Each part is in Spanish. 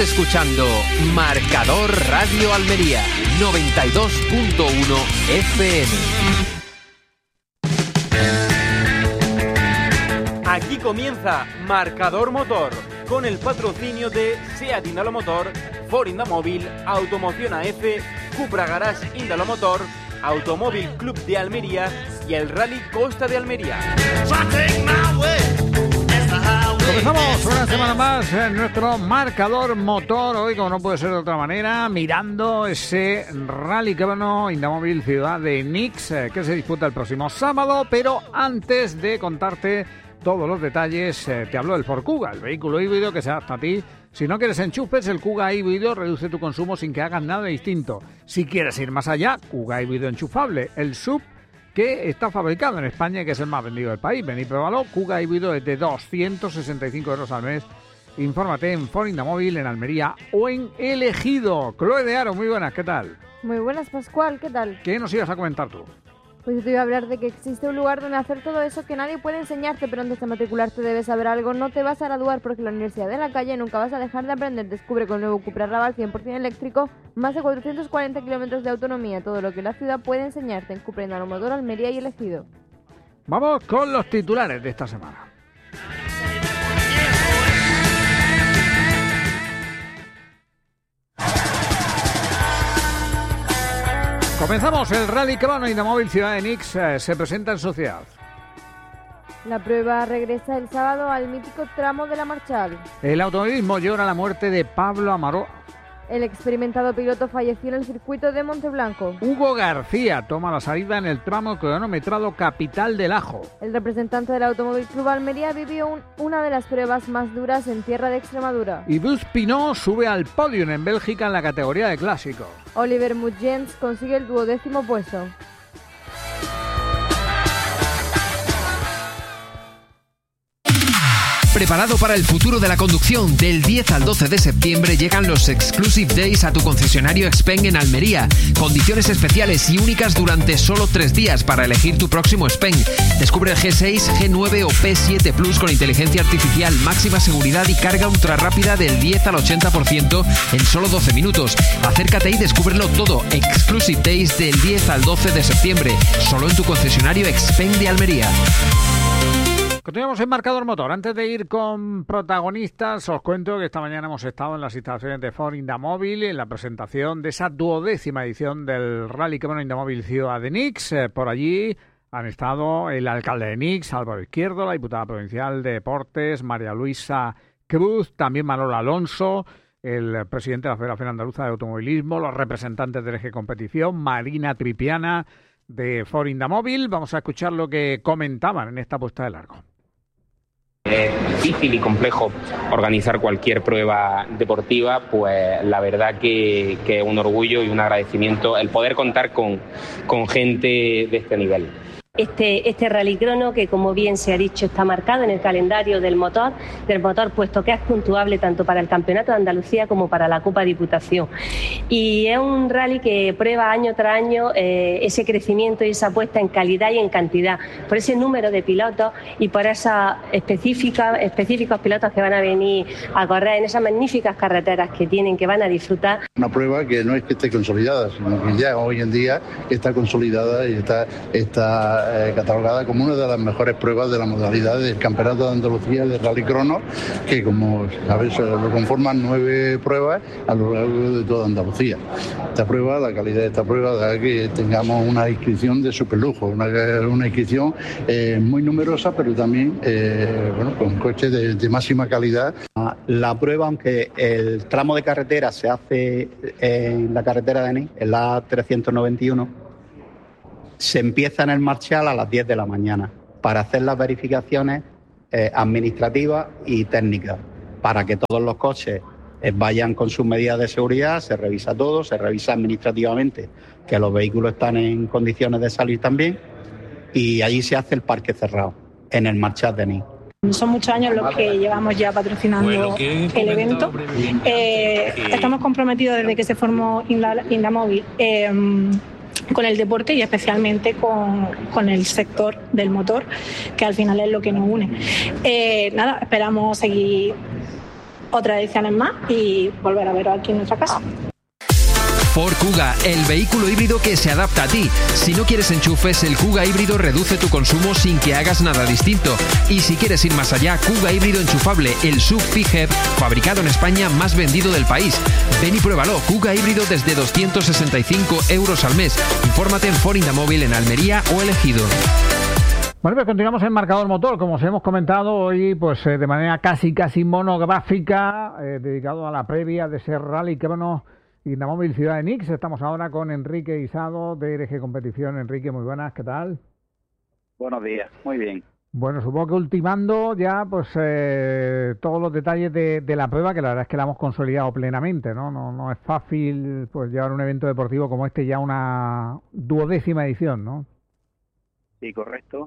Escuchando Marcador Radio Almería 92.1 FM. Aquí comienza Marcador Motor con el patrocinio de SEAT Indalomotor, Ford Indamóvil, Automoción AF, Cupra Garage Indalomotor, Automóvil Club de Almería y el Rally Costa de Almería. Comenzamos una semana más en nuestro Marcador Motor, hoy como no puede ser de otra manera, mirando ese Rally Crono Indamóvil Ciudad de Nix, que se disputa el próximo sábado, pero antes de contarte todos los detalles, te hablo del Ford Kuga, el vehículo híbrido que se adapta a ti. Si no quieres enchufes, el Kuga híbrido reduce tu consumo sin que hagas nada distinto. Si quieres ir más allá, Kuga híbrido enchufable, el SUV, que está fabricado en España y que es el más vendido del país. Ven y pruébalo. Kuga híbrido es de 265 euros al mes. Infórmate en Ford Indamóvil, en Almería o en El Ejido. Chloe de Aro, muy buenas, ¿qué tal? Muy buenas, Pascual, ¿qué tal? ¿Qué nos ibas a comentar tú? Pues yo te iba a hablar de que existe un lugar donde hacer todo eso que nadie puede enseñarte, pero antes de matricularte debes saber algo. No te vas a graduar porque la Universidad de la Calle nunca vas a dejar de aprender. Descubre con el nuevo Cupra Raval 100% eléctrico, más de 440 kilómetros de autonomía, todo lo que la ciudad puede enseñarte en Cupra Indalomotor, Almería y El Ejido. Vamos con los titulares de esta semana. Comenzamos el Rally Crono Indamóvil Ciudad de Nix, se presenta en sociedad. La prueba regresa el sábado al mítico tramo de la Marchal. El automovilismo llora la muerte de Pablo Amaró. El experimentado piloto falleció en el circuito de Monteblanco. Hugo García toma la salida en el tramo cronometrado Capital del Ajo. El representante del Automóvil Club Almería vivió una de las pruebas más duras en tierra de Extremadura. Y Bruce Pinot sube al podio en Bélgica en la categoría de clásico. Oliver Mutjens consigue el 12º puesto. Preparado para el futuro de la conducción, del 10 al 12 de septiembre llegan los Exclusive Days a tu concesionario Xpeng en Almería. Condiciones especiales y únicas durante solo 3 días para elegir tu próximo Xpeng. Descubre el G6, G9 o P7 Plus con inteligencia artificial, máxima seguridad y carga ultra rápida del 10 al 80% en solo 12 minutos. Acércate y descúbrelo todo. Exclusive Days del 10 al 12 de septiembre, solo en tu concesionario Xpeng de Almería. Continuamos en Marcador Motor. Antes de ir con protagonistas, os cuento que esta mañana hemos estado en las instalaciones de Ford Indamóvil en la presentación de esa 12ª edición del Rally Crono Indamóvil Ciudad de Nix. Por allí han estado el alcalde de Nix, Álvaro Izquierdo, la diputada provincial de Deportes, María Luisa Cruz, también Manolo Alonso, el presidente de la Federación Andaluza de Automovilismo, los representantes del Eje Competición, Marina Tripiana de Ford Indamóvil. Vamos a escuchar lo que comentaban en esta puesta de largo. Es difícil y complejo organizar cualquier prueba deportiva, pues la verdad que es un orgullo y un agradecimiento el poder contar con gente de este nivel. Este Rally Crono, que como bien se ha dicho está marcado en el calendario del motor, puesto que es puntuable tanto para el Campeonato de Andalucía como para la Copa Diputación. Y es un rally que prueba año tras año ese crecimiento y esa apuesta en calidad y en cantidad, por ese número de pilotos y por esos específicos pilotos que van a venir a correr en esas magníficas carreteras que tienen, que van a disfrutar. Una prueba que no es que esté consolidada, sino que ya hoy en día está consolidada y está catalogada como una de las mejores pruebas de la modalidad del Campeonato de Andalucía de Rally Crono, que como sabes lo conforman 9 pruebas a lo largo de toda Andalucía. Esta prueba, la calidad de esta prueba da que tengamos una inscripción de superlujo, una inscripción muy numerosa, pero también con coches de máxima calidad. La prueba, aunque el tramo de carretera se hace en la carretera de Nix, en la 391, se empieza en el Marchal a las 10 de la mañana para hacer las verificaciones administrativas y técnicas, para que todos los coches vayan con sus medidas de seguridad, se revisa todo, se revisa administrativamente que los vehículos están en condiciones de salir también, y allí se hace el parque cerrado, en el Marchal de Nix. Son muchos años los que llevamos ya patrocinando el evento. Estamos comprometidos desde que se formó Indamóvil con el deporte y especialmente con el sector del motor, que al final es lo que nos une. Esperamos seguir otras ediciones más y volver a veros aquí en nuestra casa. Ford Kuga, el vehículo híbrido que se adapta a ti. Si no quieres enchufes, el Kuga híbrido reduce tu consumo sin que hagas nada distinto. Y si quieres ir más allá, Kuga híbrido enchufable, el SUV PHEV, fabricado en España, más vendido del país. Ven y pruébalo, Kuga híbrido desde 265 euros al mes. Infórmate en Ford Indamóvil en Almería o El Ejido. Bueno, pues continuamos en Marcador Motor, como os hemos comentado hoy, pues de manera casi monográfica, dedicado a la previa de ese Rally Crono Indamóvil Ciudad de Nix. Estamos ahora con Enrique Isado de RG Competición. Enrique, muy buenas, ¿qué tal? Buenos días, muy bien. Bueno, supongo que ultimando ya pues todos los detalles de la prueba, que la verdad es que la hemos consolidado plenamente, ¿no? No es fácil pues llevar un evento deportivo como este ya una 12ª edición, ¿no? Sí, correcto.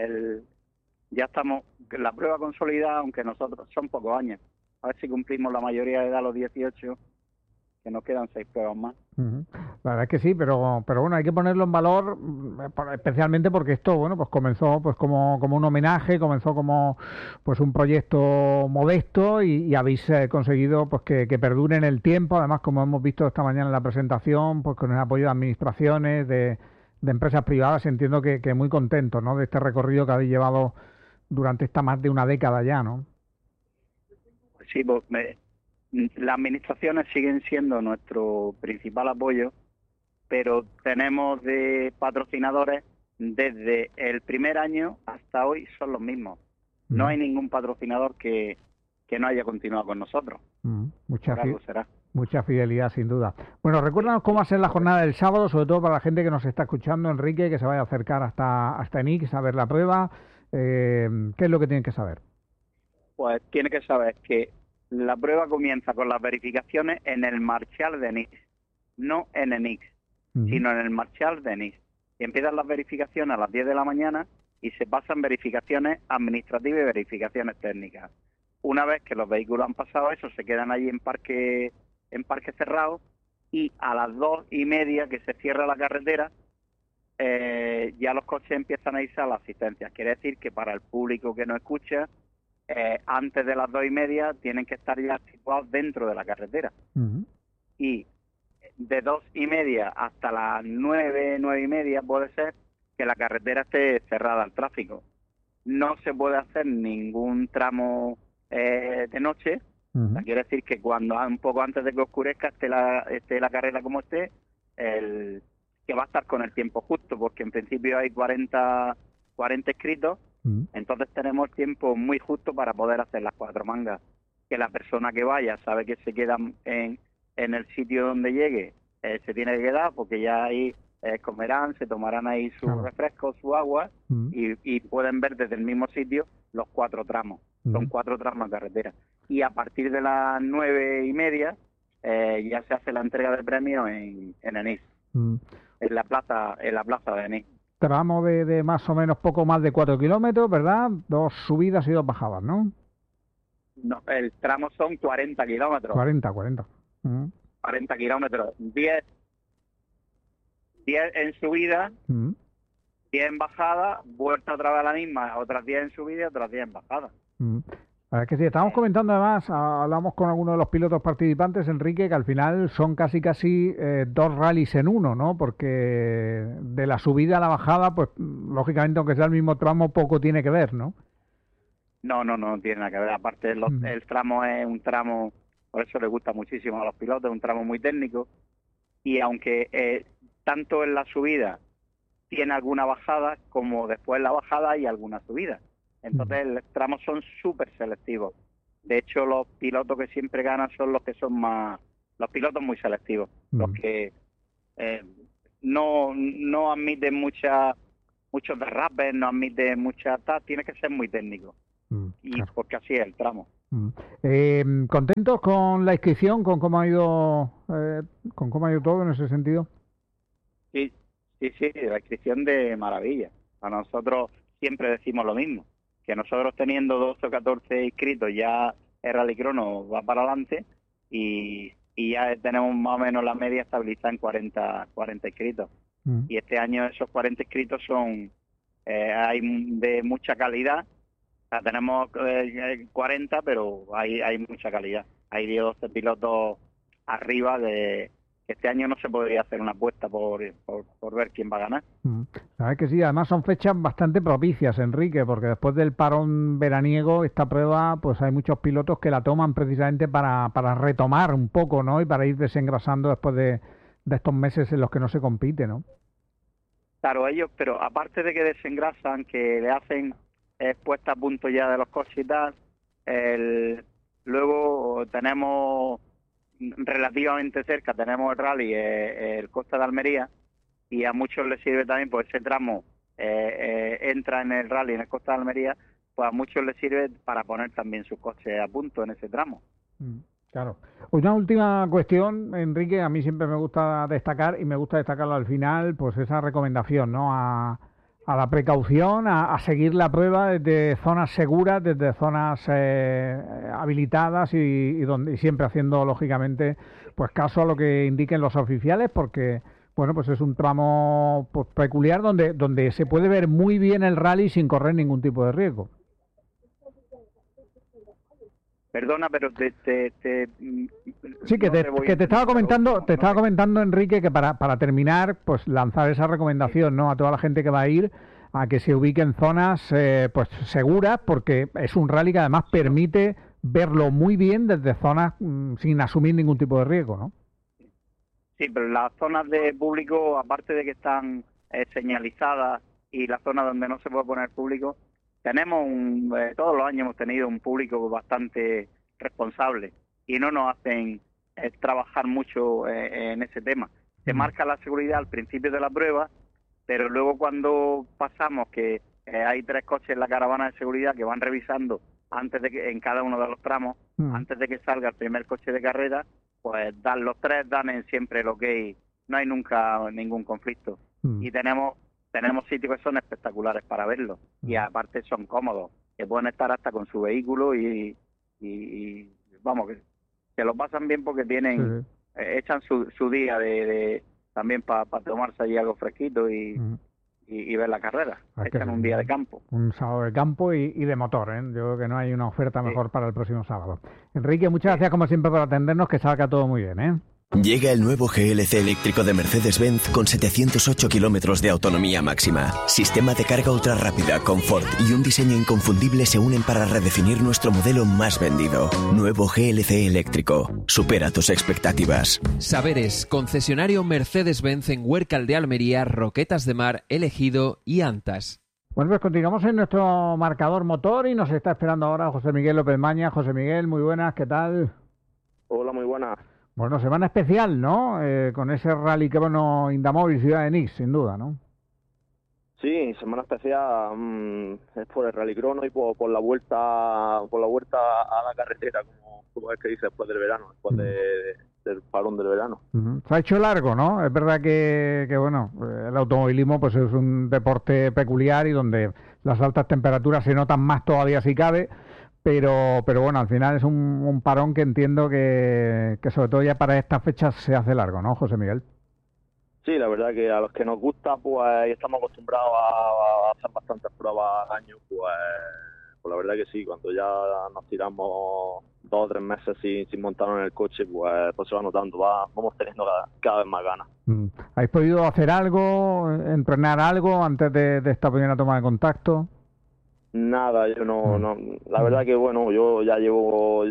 Ya estamos, la prueba consolidada, aunque nosotros son pocos años. A ver si cumplimos la mayoría de edad, los 18, que nos quedan 6 pruebas más. La verdad es que sí, pero bueno, hay que ponerlo en valor, especialmente porque esto, bueno, pues comenzó pues como un homenaje, comenzó como pues un proyecto modesto y habéis conseguido pues que perdure en el tiempo. Además, como hemos visto esta mañana en la presentación, pues con el apoyo de administraciones, de empresas privadas, entiendo que muy contentos, ¿no?, de este recorrido que habéis llevado durante esta más de una década ya, ¿no? Sí, pues las administraciones siguen siendo nuestro principal apoyo, pero tenemos de patrocinadores desde el primer año hasta hoy son los mismos. No hay ningún patrocinador que no haya continuado con nosotros. Mucha fidelidad, sin duda. Bueno, recuérdanos cómo va a ser la jornada del sábado, sobre todo para la gente que nos está escuchando, Enrique, que se vaya a acercar hasta Nix a ver la prueba. ¿Qué es lo que tienen que saber? Pues tiene que saber que la prueba comienza con las verificaciones en el Marchal de Nix, no en el Nix, sino en el Marchal de Nix. Y empiezan las verificaciones a las 10 de la mañana y se pasan verificaciones administrativas y verificaciones técnicas. Una vez que los vehículos han pasado eso, se quedan allí en parque cerrado, y a las 2:30 que se cierra la carretera, ya los coches empiezan a irse a las asistencias. Quiere decir que para el público que nos escucha, antes de las 2:30 tienen que estar ya situados dentro de la carretera. Y de 2:30 hasta las 9:30 puede ser que la carretera esté cerrada al tráfico. No se puede hacer ningún tramo de noche. Quiere decir que cuando un poco antes de que oscurezca esté la carrera como esté, que va a estar con el tiempo justo, porque en principio hay 40 inscritos. Entonces tenemos el tiempo muy justo para poder hacer las 4 mangas. Que la persona que vaya sabe que se queda en el sitio donde llegue, se tiene que quedar, porque ya ahí comerán, se tomarán ahí sus refrescos, su agua, y pueden ver desde el mismo sitio los 4 tramos. Son 4 tramos de carretera. Y a partir de las 9:30 ya se hace la entrega de premios en Enix, en la plaza de Enix. Tramo de más o menos poco más de 4 kilómetros, ¿verdad? 2 subidas y 2 bajadas, ¿no? No, el tramo son 40 kilómetros. 40. 40 kilómetros. 10 en subida, 10 en bajada, vuelta otra vez a la misma, otras 10 en subida y otras 10 en bajada. La verdad es que sí, estamos comentando además, hablamos con algunos de los pilotos participantes, Enrique, que al final son casi 2 rallies en uno, ¿no? Porque de la subida a la bajada, pues lógicamente, aunque sea el mismo tramo, poco tiene que ver, ¿no? No tiene nada que ver. Aparte, el tramo es un tramo, por eso le gusta muchísimo a los pilotos, es un tramo muy técnico, y aunque tanto en la subida tiene alguna bajada, como después en la bajada hay alguna subida. Entonces los tramos son súper selectivos. De hecho, los pilotos que siempre ganan son los que son los pilotos muy selectivos, los que no admiten muchos derrapes, no admiten tiene que ser muy técnico. Y porque así es el tramo. ¿Contentos con la inscripción, con cómo ha ido todo en ese sentido? Sí, la inscripción de maravilla. A nosotros siempre decimos lo mismo, que nosotros teniendo 12 o 14 inscritos ya el Rally Crono va para adelante, y ya tenemos más o menos la media estabilizada en 40 inscritos. Y este año esos 40 inscritos son hay de mucha calidad. O sea, tenemos 40, pero hay mucha calidad. hay 10 o 12 pilotos arriba de que este año no se podría hacer una apuesta por ver quién va a ganar. Sabes que sí, además son fechas bastante propicias, Enrique, porque después del parón veraniego, esta prueba, pues hay muchos pilotos que la toman precisamente para retomar un poco, ¿no? Y para ir desengrasando después de estos meses en los que no se compite, ¿no? Claro, ellos, pero aparte de que desengrasan, que le hacen puesta a punto ya de los coches y tal, luego tenemos relativamente cerca, tenemos el rally, el Costa de Almería, y a muchos les sirve también, pues ese tramo entra en el rally en el Costa de Almería, pues a muchos les sirve para poner también sus coches a punto en ese tramo. Claro. Una última cuestión, Enrique, a mí siempre me gusta destacar, y me gusta destacarlo al final, pues esa recomendación, ¿no? A la precaución, a seguir la prueba desde zonas seguras, desde zonas habilitadas y siempre haciendo, lógicamente, pues caso a lo que indiquen los oficiales, porque, bueno, pues es un tramo pues, peculiar donde se puede ver muy bien el rally sin correr ningún tipo de riesgo. Perdona, pero sí, que te estaba comentando, Enrique, que para terminar, pues lanzar esa recomendación, ¿no? A toda la gente que va a ir, a que se ubique en zonas pues seguras, porque es un rally que además permite verlo muy bien desde zonas sin asumir ningún tipo de riesgo, ¿no? Sí, pero las zonas de público, aparte de que están señalizadas y las zonas donde no se puede poner público, tenemos todos los años hemos tenido un público bastante responsable y no nos hacen trabajar mucho en ese tema. Se marca la seguridad al principio de la prueba, pero luego cuando pasamos que hay 3 coches en la caravana de seguridad que van revisando antes de que en cada uno de los tramos, antes de que salga el primer coche de carrera, pues los 3 dan siempre el ok, no hay nunca ningún conflicto. Y tenemos sitios que son espectaculares para verlos y aparte son cómodos, que pueden estar hasta con su vehículo y vamos, que lo pasan bien porque tienen echan su día de también para tomarse allí algo fresquito y ver la carrera. Echan un día de campo. Un sábado de campo y de motor, ¿eh? Yo creo que no hay una oferta mejor para el próximo sábado. Enrique, muchas gracias como siempre por atendernos, que salga todo muy bien, ¿eh? Llega el nuevo GLC eléctrico de Mercedes-Benz con 708 kilómetros de autonomía máxima. Sistema de carga ultra rápida, confort y un diseño inconfundible se unen para redefinir nuestro modelo más vendido. Nuevo GLC eléctrico. Supera tus expectativas. Saberes, concesionario Mercedes-Benz en Huércal de Almería, Roquetas de Mar, Elegido y Antas. Bueno, pues continuamos en nuestro marcador motor y nos está esperando ahora José Miguel López Maña. José Miguel, muy buenas, ¿qué tal? Hola, muy buenas. Bueno, semana especial, ¿no? Con ese rally que bueno, Indamóvil, Ciudad de Nix, sin duda, ¿no? Sí, semana especial es por el rallycrono y por la vuelta a la carretera, como es que dice, después del verano, después del parón del verano. Se ha hecho largo, ¿no? Es verdad que bueno, el automovilismo pues es un deporte peculiar y donde las altas temperaturas se notan más todavía si cabe. Pero bueno, al final es un parón que entiendo que sobre todo ya para estas fechas se hace largo, ¿no, José Miguel? Sí, la verdad que a los que nos gusta, pues estamos acostumbrados a hacer bastantes pruebas al año, pues la verdad que sí, cuando ya nos tiramos 2 o 3 meses sin montarnos en el coche, pues se va notando, vamos teniendo cada vez más ganas. ¿Habéis podido hacer algo, entrenar algo antes de esta primera toma de contacto? Nada, yo no, la verdad que bueno, yo ya llevo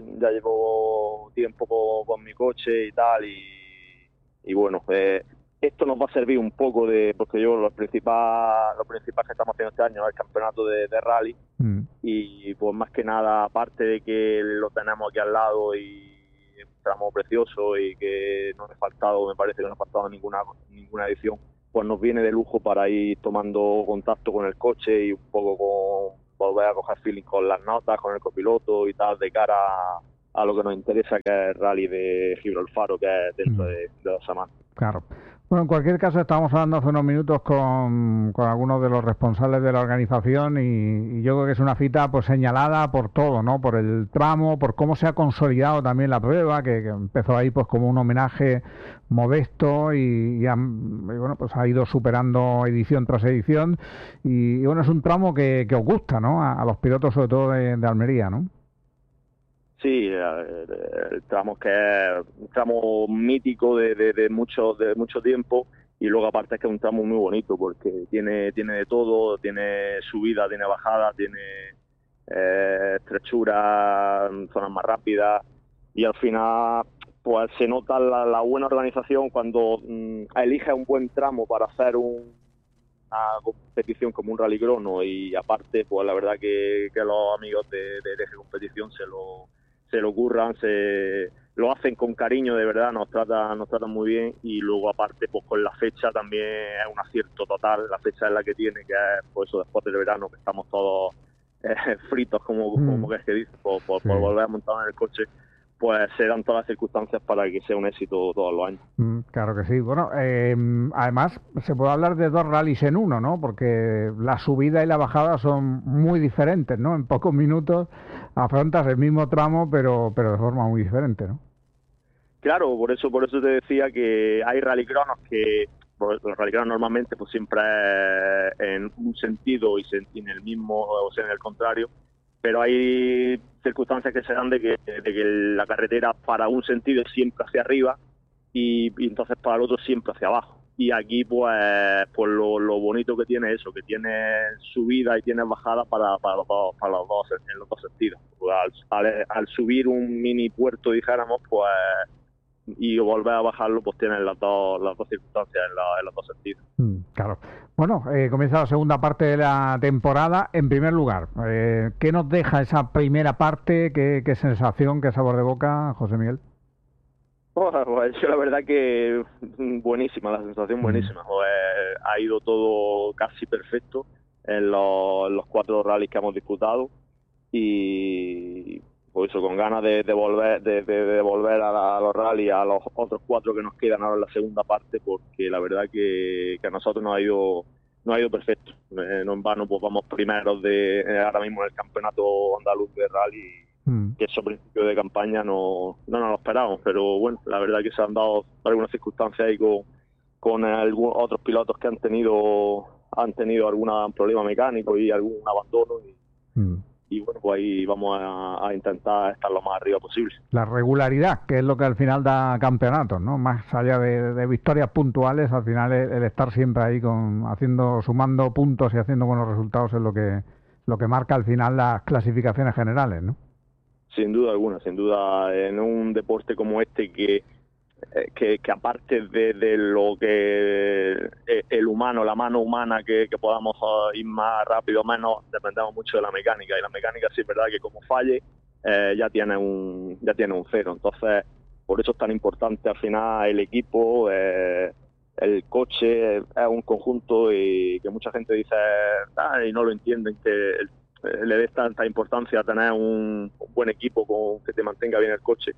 tiempo con mi coche y tal y bueno, esto nos va a servir un poco porque yo lo principal que estamos haciendo este año es el campeonato de rally y pues más que nada, aparte de que lo tenemos aquí al lado y es un tramo precioso y que no me parece que no ha faltado ninguna edición, pues nos viene de lujo para ir tomando contacto con el coche y un poco volver a coger feeling con las notas, con el copiloto y tal, de cara a lo que nos interesa, que es el rally de Gibralfaro, que es dentro de 2 semanas. Claro. Bueno, en cualquier caso, estábamos hablando hace unos minutos con algunos de los responsables de la organización y yo creo que es una cita pues señalada por todo, ¿no? Por el tramo, por cómo se ha consolidado también la prueba, que empezó ahí pues como un homenaje modesto y bueno, pues ha ido superando edición tras edición y bueno, es un tramo que os gusta, ¿no? A los pilotos sobre todo de Almería, ¿no? Sí, el tramo que es un tramo mítico de mucho tiempo, y luego aparte es que es un tramo muy bonito porque tiene de todo, tiene subida, tiene bajada, tiene estrechura, zonas más rápidas, y al final pues se nota la buena organización cuando eliges un buen tramo para hacer una competición como un rallycrono, y aparte pues la verdad que los amigos de Eje Competición se lo curran, lo hacen con cariño, de verdad, nos tratan muy bien, y luego aparte pues con la fecha también es un acierto total. La fecha es la que tiene, que es pues eso, después del verano, que estamos todos fritos, como que es que dice, por volver a montar en el coche, pues se dan todas las circunstancias para que sea un éxito todos los años. Claro que sí. Bueno, además se puede hablar de 2 rallies en uno, ¿no? Porque la subida y la bajada son muy diferentes, ¿no? En pocos minutos afrontas el mismo tramo, pero de forma muy diferente, ¿no? Claro, por eso te decía que hay rallycronos que los rallycronos normalmente pues siempre es en un sentido y en el mismo, o sea, en el contrario, pero hay circunstancias que se dan de que la carretera para un sentido es siempre hacia arriba y entonces para el otro siempre hacia abajo. Y aquí pues lo bonito que tiene eso, que tiene subida y tiene bajada para los dos, en los dos sentidos. Pues al subir un mini puerto, dijéramos, pues, y volver a bajarlo, pues tienen las dos circunstancias en los dos sentidos. Claro. Bueno, comienza la segunda parte de la temporada. En primer lugar, ¿qué nos deja esa primera parte? ¿Qué sensación, qué sabor de boca, José Miguel? Pues yo la verdad que buenísima, la sensación buenísima. Pues, ha ido todo casi perfecto en los 4 rallies que hemos disputado, y pues eso, con ganas de volver a los rallies, a los otros 4 que nos quedan ahora en la segunda parte, porque la verdad que a nosotros nos ha ido perfecto. No en vano pues vamos primeros ahora mismo en el campeonato andaluz de rally, que eso a principio de campaña no nos lo esperábamos, pero bueno, la verdad que se han dado algunas circunstancias ahí con algunos otros pilotos que han tenido algún problema mecánico y algún abandono, y bueno, pues ahí vamos a intentar estar lo más arriba posible. La regularidad, que es lo que al final da campeonatos, ¿no? Más allá de victorias puntuales, al final el estar siempre ahí sumando puntos y haciendo buenos resultados es lo que marca al final las clasificaciones generales, ¿no? Sin duda alguna, en un deporte como este que aparte de lo que el humano, la mano humana, que podamos ir más rápido o menos, dependemos mucho de la mecánica, y la mecánica sí es verdad que como falle ya tiene un cero. Entonces por eso es tan importante al final el equipo, el coche es un conjunto, y que mucha gente dice y no lo entienden, que le des tanta importancia a tener un buen equipo que te mantenga bien el coche,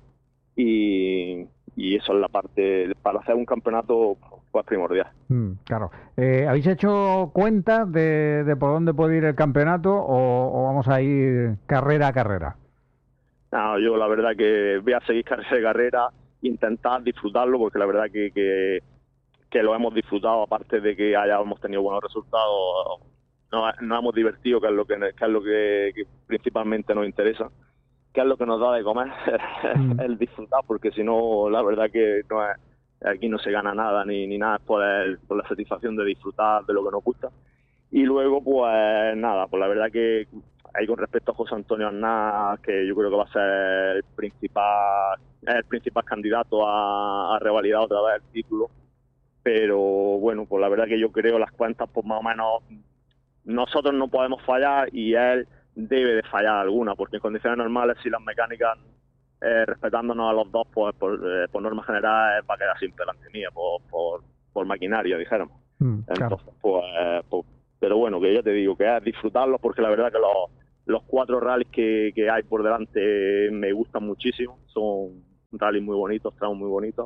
y eso es la parte para hacer un campeonato pues primordial. Claro. ¿Habéis hecho cuentas de por dónde puede ir el campeonato o vamos a ir carrera a carrera? No, yo la verdad que voy a seguir carrera, intentar disfrutarlo, porque la verdad que lo hemos disfrutado, aparte de que hayamos tenido buenos resultados. Nos hemos divertido, que es lo que principalmente nos interesa, que es lo que nos da de comer, el disfrutar, porque si no, la verdad que aquí no se gana nada, ni nada, es por la satisfacción de disfrutar de lo que nos gusta. Y luego, pues nada, pues la verdad que ahí con respecto a José Antonio Arnaz, que yo creo que va a ser el principal candidato a revalidar otra vez el título, pero bueno, pues la verdad que yo creo las cuentas, pues más o menos nosotros no podemos fallar y él debe de fallar alguna, porque en condiciones normales, si las mecánicas respetándonos a los dos, pues por norma general va a quedar simple delante mía, por maquinaria, dijéramos. Entonces, pues, pero bueno, que ya te digo, que es disfrutarlos, porque la verdad que los 4 rallies que hay por delante me gustan muchísimo, son rallies muy bonitos, tramos muy bonitos,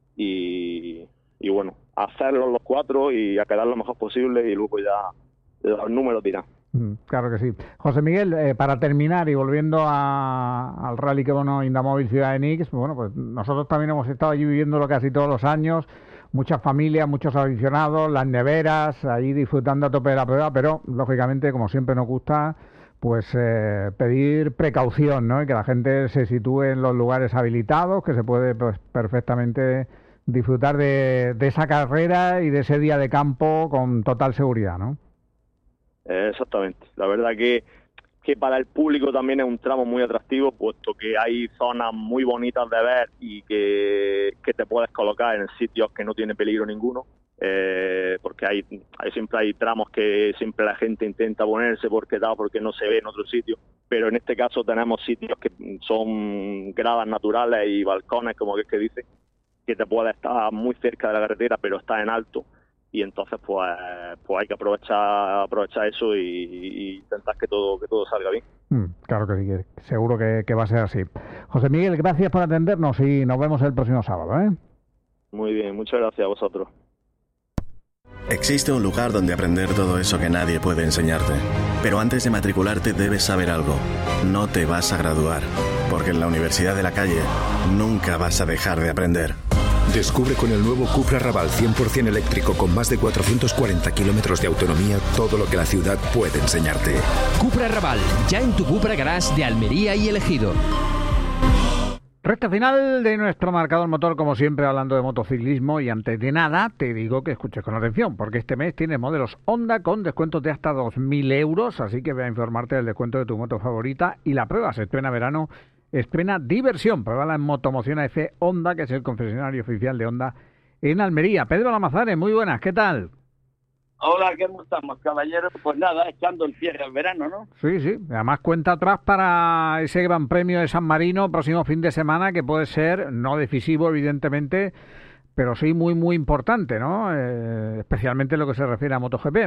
y bueno, hacerlos los 4 y a quedar lo mejor posible, y luego ya los números dirán. Claro que sí. José Miguel, para terminar y volviendo al Rally Crono Indamóvil Ciudad de Nix, bueno, pues nosotros también hemos estado allí viviéndolo casi todos los años, muchas familias, muchos aficionados, las neveras, ahí disfrutando a tope de la prueba, pero lógicamente, como siempre nos gusta, pues pedir precaución, ¿no? Y que la gente se sitúe en los lugares habilitados, que se puede pues perfectamente disfrutar de esa carrera y de ese día de campo con total seguridad, ¿no? Exactamente. La verdad que para el público también es un tramo muy atractivo, puesto que hay zonas muy bonitas de ver y que te puedes colocar en sitios que no tiene peligro ninguno, porque siempre hay tramos que siempre la gente intenta ponerse porque no se ve en otro sitio, pero en este caso tenemos sitios que son gradas naturales y balcones, como es que dice, que te puedes estar muy cerca de la carretera, pero está en alto. Y entonces pues hay que aprovechar eso y intentar que todo salga bien. Claro que sí, seguro que va a ser así. José Miguel, gracias por atendernos y nos vemos el próximo sábado, ¿eh? Muy bien, muchas gracias a vosotros. Existe un lugar donde aprender todo eso que nadie puede enseñarte. Pero antes de matricularte debes saber algo. No te vas a graduar, porque en la Universidad de la Calle nunca vas a dejar de aprender. Descubre con el nuevo Cupra Raval 100% eléctrico con más de 440 kilómetros de autonomía todo lo que la ciudad puede enseñarte. Cupra Raval, ya en tu Cupra Garage de Almería y El Ejido. Recta final de nuestro marcador motor, como siempre, hablando de motociclismo. Y antes de nada, te digo que escuches con atención, porque este mes tienes modelos Honda con descuentos de hasta 2.000 euros. Así que ve a informarte del descuento de tu moto favorita. Y la prueba se estrena verano. Estrena Diversión, pruébala en Motomoción AF Honda, que es el concesionario oficial de Honda en Almería. Pedro Lamazares, muy buenas, ¿qué tal? Hola, ¿cómo estamos, caballeros? Pues nada, echando el cierre al verano, ¿no? Sí, además cuenta atrás para ese Gran Premio de San Marino próximo fin de semana, que puede ser, no decisivo evidentemente, pero sí muy, muy importante, ¿no? Especialmente en lo que se refiere a MotoGP.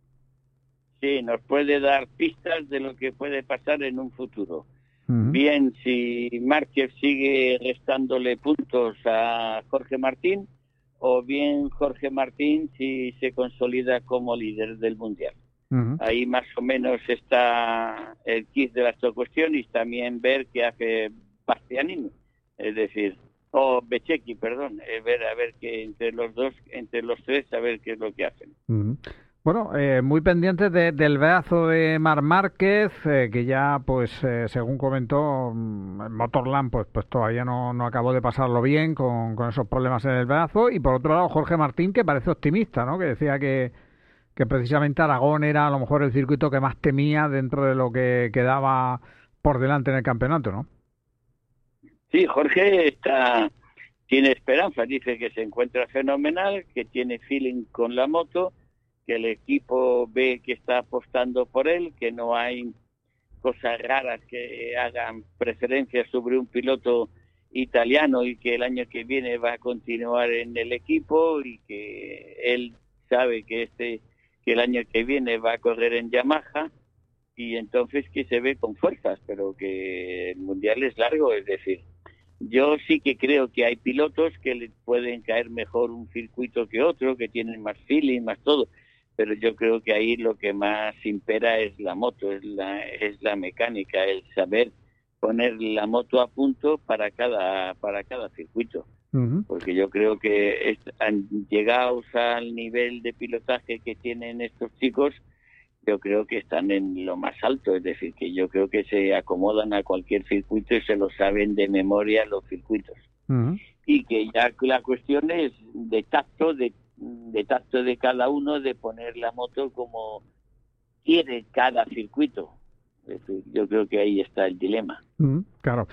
Sí, nos puede dar pistas de lo que puede pasar en un futuro. Bien, si Márquez sigue restándole puntos a Jorge Martín, o bien Jorge Martín si se consolida como líder del Mundial. Ahí más o menos está el kit de la cuestión, y también ver qué hace Bastianini, es decir, Bececchi, perdón, ver a ver que entre los tres, a ver qué es lo que hacen. Bueno, muy pendientes del brazo de Marc Márquez, que ya, pues, según comentó, Motorland, pues todavía no acabó de pasarlo bien con esos problemas en el brazo. Y por otro lado, Jorge Martín, que parece optimista, ¿no? Que decía que precisamente Aragón era a lo mejor el circuito que más temía dentro de lo que quedaba por delante en el campeonato, ¿no? Sí, Jorge tiene esperanza, dice que se encuentra fenomenal, que tiene feeling con la moto, que el equipo ve que está apostando por él, que no hay cosas raras que hagan preferencia sobre un piloto italiano, y que el año que viene va a continuar en el equipo, y que él sabe que el año que viene va a correr en Yamaha, y entonces que se ve con fuerzas, pero que el Mundial es largo. Es decir, yo sí que creo que hay pilotos que le pueden caer mejor un circuito que otro, que tienen más feeling, más todo, pero yo creo que ahí lo que más impera es la moto, es la mecánica, el saber poner la moto a punto para cada circuito. Porque yo creo que llegados al nivel de pilotaje que tienen estos chicos, yo creo que están en lo más alto, es decir, que yo creo que se acomodan a cualquier circuito y se lo saben de memoria los circuitos. Y que ya la cuestión es de tacto de cada uno, de poner la moto como quiere cada circuito. Es decir, yo creo que ahí está el dilema. Claro.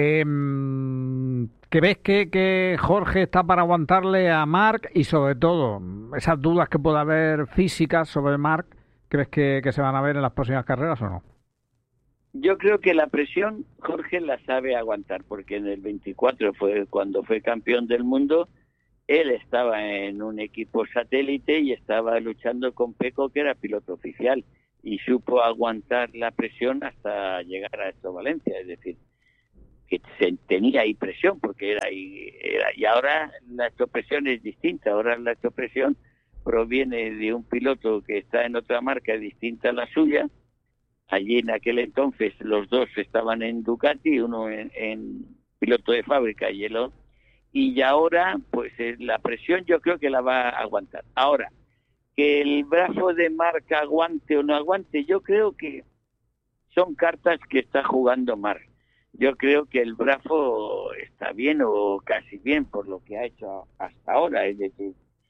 ¿Que ves que Jorge está para aguantarle a Marc, y sobre todo esas dudas que pueda haber físicas sobre Marc, crees que se van a ver en las próximas carreras o no? Yo creo que la presión Jorge la sabe aguantar, porque en el 24 fue cuando fue campeón del mundo. Él estaba en un equipo satélite y estaba luchando con Pecco, que era piloto oficial, y supo aguantar la presión hasta llegar a esto Valencia. Es decir, que tenía ahí presión, porque era y ahora la presión es distinta. Ahora la presión proviene de un piloto que está en otra marca distinta a la suya. Allí en aquel entonces los dos estaban en Ducati, uno en piloto de fábrica y el otro. Y ahora, pues la presión yo creo que la va a aguantar. Ahora, que el brazo de Marc aguante o no aguante, yo creo que son cartas que está jugando Marc. Yo creo que el Bravo está bien o casi bien por lo que ha hecho hasta ahora. Es decir,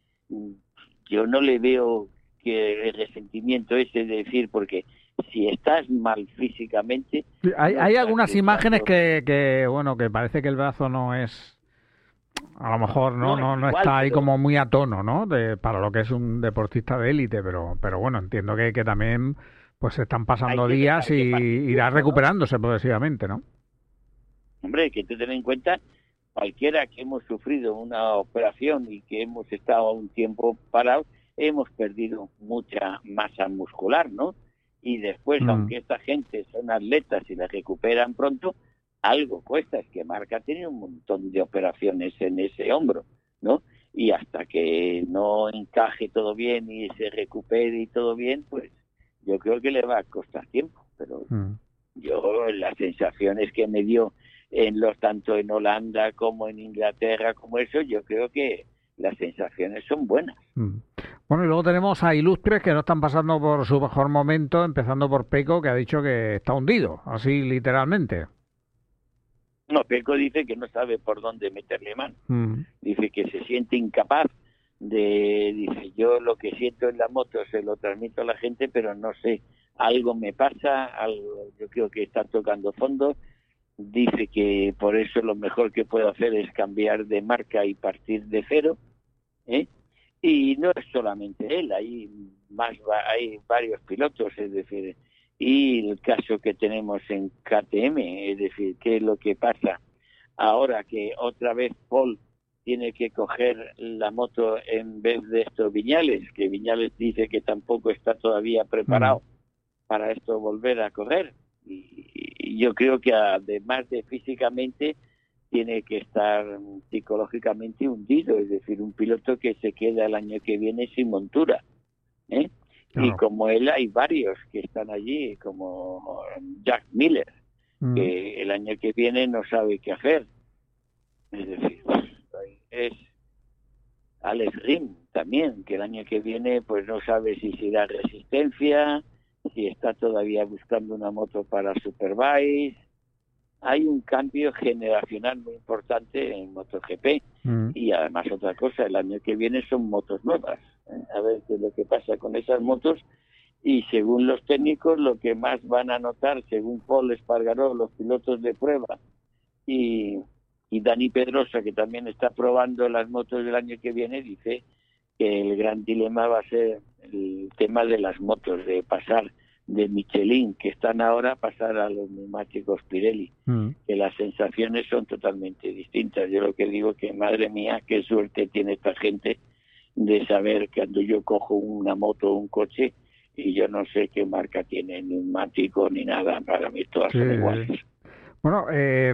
yo no le veo que el resentimiento ese de decir, porque si estás mal físicamente... Hay algunas imágenes que, bueno, que parece que el brazo no es... A lo mejor no está ahí como muy a tono, ¿no? Para lo que es un deportista de élite, pero bueno, entiendo que también pues se están pasando días y irá recuperándose progresivamente, ¿no? Hombre, hay que tener en cuenta, cualquiera que hemos sufrido una operación y que hemos estado un tiempo parados, hemos perdido mucha masa muscular, ¿no? Y después, aunque esta gente son atletas y la recuperan pronto, algo cuesta. Es que Marc ha tenido un montón de operaciones en ese hombro, ¿no? Y hasta que no encaje todo bien y se recupere y todo bien, pues yo creo que le va a costar tiempo. Pero yo, las sensaciones que me dio tanto en Holanda como en Inglaterra, como eso, yo creo que las sensaciones son buenas. Bueno, y luego tenemos a ilustres que no están pasando por su mejor momento, empezando por Peco, que ha dicho que está hundido, así literalmente. No, Peco dice que no sabe por dónde meterle mano. Dice que se siente incapaz dice, yo lo que siento en la moto se lo transmito a la gente, pero no sé, algo me pasa, yo creo que está tocando fondo. Dice que por eso lo mejor que puedo hacer es cambiar de marca y partir de cero, ¿eh? Y no es solamente él, hay varios pilotos, es decir, y el caso que tenemos en KTM, es decir, qué es lo que pasa ahora que otra vez Paul tiene que coger la moto en vez de estos Viñales, que Viñales dice que tampoco está todavía preparado para esto volver a correr. Y yo creo que además de físicamente tiene que estar psicológicamente hundido, es decir, un piloto que se queda el año que viene sin montura, ¿eh? Y como él hay varios que están allí, como Jack Miller, que el año que viene no sabe qué hacer. Es decir, es Alex Rim también, que el año que viene pues no sabe si será resistencia, si está todavía buscando una moto para Superbike. Hay un cambio generacional muy importante en MotoGP. Y además otra cosa, el año que viene son motos nuevas, ¿eh? A ver qué es lo que pasa con esas motos. Y según los técnicos, lo que más van a notar, según Paul Espargaró, los pilotos de prueba y Dani Pedrosa, que también está probando las motos del año que viene, dice que el gran dilema va a ser el tema de las motos, de pasar de Michelin, que están ahora, pasar a los neumáticos Pirelli, que las sensaciones son totalmente distintas. Yo lo que digo que, madre mía, qué suerte tiene esta gente de saber que cuando yo cojo una moto o un coche y yo no sé qué marca tiene, neumático ni nada, para mí todas son iguales. Bueno,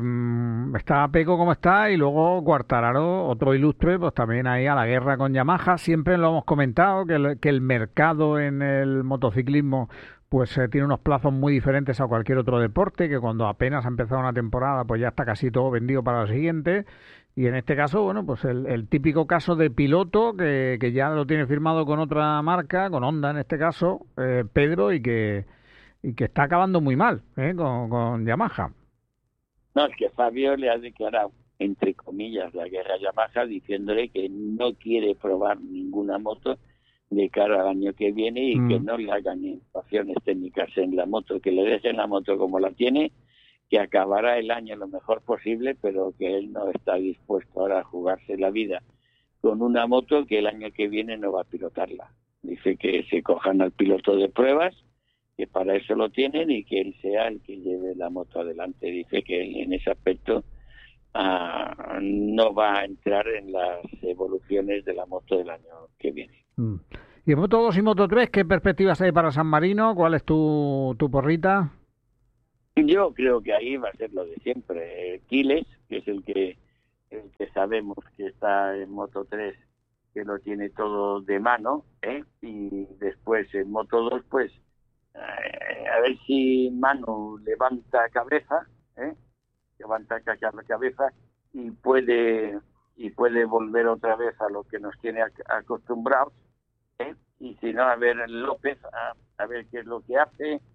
está Peco como está y luego Quartararo, otro ilustre, pues también ahí a la guerra con Yamaha. Siempre lo hemos comentado que el mercado en el motociclismo pues tiene unos plazos muy diferentes a cualquier otro deporte, que cuando apenas ha empezado una temporada pues ya está casi todo vendido para la siguiente. Y en este caso, bueno, pues el típico caso de piloto que ya lo tiene firmado con otra marca, con Honda en este caso, Pedro, y que está acabando muy mal con Yamaha. No, es que Fabio le ha declarado, entre comillas, la guerra a Yamaha, diciéndole que no quiere probar ninguna moto de cara al año que viene y que no le hagan innovaciones técnicas en la moto, que le dejen la moto como la tiene, que acabará el año lo mejor posible, pero que él no está dispuesto ahora a jugarse la vida con una moto que el año que viene no va a pilotarla. Dice que se cojan al piloto de pruebas, que para eso lo tienen, y que él sea el que lleve la moto adelante. Dice que en ese aspecto no va a entrar en las evoluciones de la moto del año que viene. Y en Moto 2 y Moto 3, ¿qué perspectivas hay para San Marino? ¿Cuál es tu porrita? Yo creo que ahí va a ser lo de siempre. Quiles, que es el que sabemos que está en Moto 3, que lo tiene todo de mano, y después en Moto 2, pues a ver si Manu levanta cabeza, y puede volver otra vez a lo que nos tiene acostumbrados, y si no, a ver López, a ver qué es lo que hace,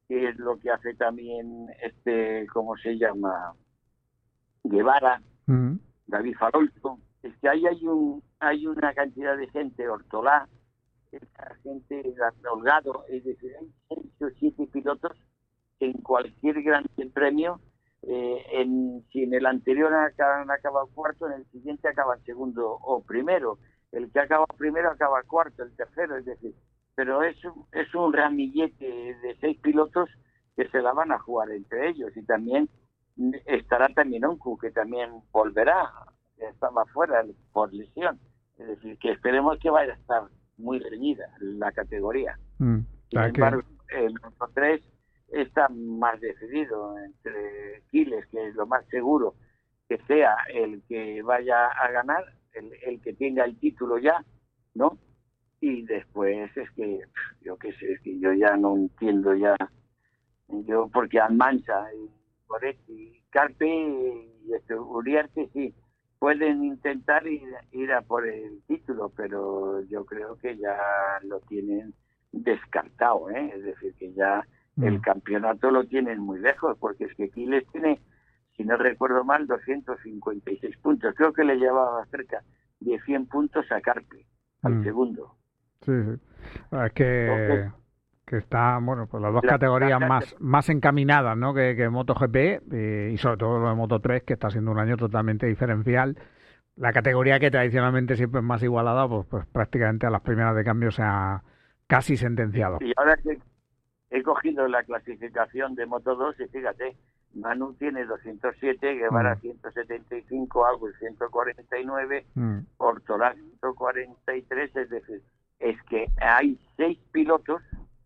que es lo que hace también ¿cómo se llama? Guevara, David Farolto. Es que ahí hay una cantidad de gente, Ortolá, esta gente Holgado, es decir, hay 6 o 7 pilotos que en cualquier gran premio, si en el anterior han acabado cuarto, en el siguiente acaban segundo o primero. El que acaba primero acaba cuarto, el tercero, es decir, pero es un ramillete de 6 pilotos que se la van a jugar entre ellos. Y también estará también Onku, que también volverá, estaba fuera por lesión. Es decir, que esperemos que vaya a estar muy reñida la categoría. Sin embargo, el Moto 3 está más decidido entre Quiles, que es lo más seguro que sea el que vaya a ganar, el que tenga el título ya, ¿no? Y después es que, yo qué sé, es que yo ya no entiendo ya, porque Almanza y Moretti, Carpe y Uriarte sí pueden intentar ir a por el título, pero yo creo que ya lo tienen descartado, ¿eh? Es decir, que ya el campeonato lo tienen muy lejos, porque es que Quiles tiene, si no recuerdo mal, 256 puntos. Creo que le llevaba cerca de 100 puntos a Carpe, al segundo. Sí. Es que está, bueno, pues las dos categorías más encaminadas, ¿no? que MotoGP y sobre todo lo de Moto 3, que está siendo un año totalmente diferencial. La categoría que tradicionalmente siempre es más igualada, pues prácticamente a las primeras de cambio se ha casi sentenciado. Y ahora que he cogido la clasificación de Moto 2 y fíjate, Manu tiene 207, Guevara 175, Agus 149, Ortolá 143, es decir, es que hay 6 pilotos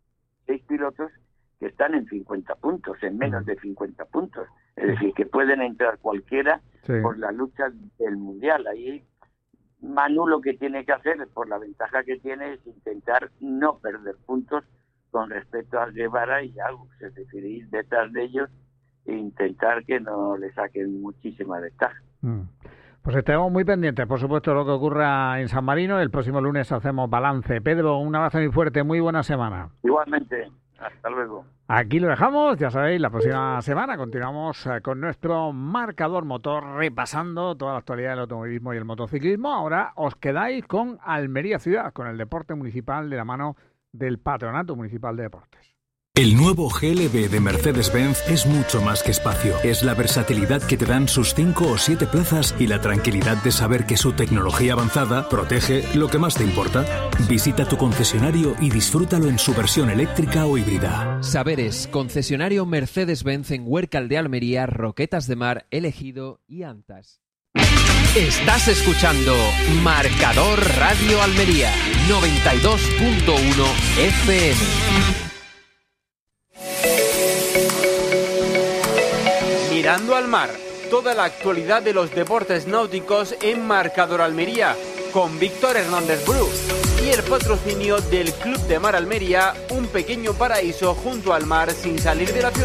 que están en 50 puntos, en menos de 50 puntos. Es decir, que pueden entrar cualquiera por la lucha del Mundial. Ahí Manu lo que tiene que hacer, por la ventaja que tiene, es intentar no perder puntos con respecto a Guevara y Agus, es decir, ir detrás de ellos e intentar que no le saquen muchísima ventaja. Pues estaremos muy pendientes, por supuesto, de lo que ocurra en San Marino. El próximo lunes hacemos balance. Pedro, un abrazo muy fuerte, muy buena semana. Igualmente, hasta luego. Aquí lo dejamos, ya sabéis, la próxima semana continuamos con nuestro marcador motor, repasando toda la actualidad del automovilismo y el motociclismo. Ahora os quedáis con Almería Ciudad, con el deporte municipal de la mano del Patronato Municipal de Deportes. El nuevo GLB de Mercedes-Benz es mucho más que espacio. Es la versatilidad que te dan sus 5 o 7 plazas y la tranquilidad de saber que su tecnología avanzada protege lo que más te importa. Visita tu concesionario y disfrútalo en su versión eléctrica o híbrida. Saberes, concesionario Mercedes-Benz en Huércal de Almería, Roquetas de Mar, El Ejido y Antas. Estás escuchando Marcador Radio Almería, 92.1 FM. Mirando al mar, toda la actualidad de los deportes náuticos en Marcador Almería, con Víctor Hernández Bru y el patrocinio del Club de Mar Almería, un pequeño paraíso junto al mar sin salir de la ciudad.